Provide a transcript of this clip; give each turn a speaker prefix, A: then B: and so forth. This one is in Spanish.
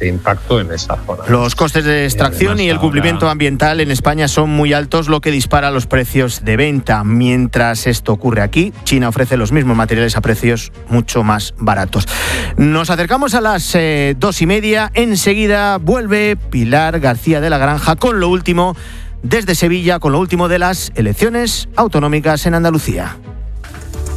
A: este impacto en esa zona.
B: Los costes de extracción y el cumplimiento ambiental en España son muy altos, lo que dispara los precios de venta. Mientras esto ocurre aquí, China ofrece los mismos materiales a precios mucho más baratos. Nos acercamos a las 2:30. Enseguida vuelve Pilar García de la Granja con lo último desde Sevilla, con lo último de las elecciones autonómicas en Andalucía.